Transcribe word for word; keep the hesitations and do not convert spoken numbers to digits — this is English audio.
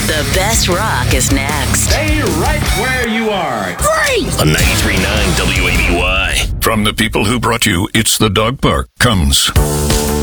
The best rock is next. Stay right where you are. Great! On ninety-three point nine W A B Y. From the people who brought you It's the Dog Park comes